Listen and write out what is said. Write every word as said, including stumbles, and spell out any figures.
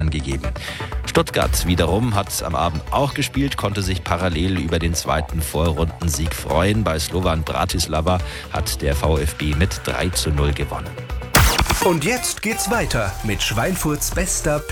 angegeben. Stuttgart wiederum hat am Abend auch gespielt, konnte sich parallel über den zweiten Vorrundensieg freuen. Bei Slovan Bratislava hat der VfB mit drei zu null gewonnen. Und jetzt geht's weiter mit Schweinfurts bester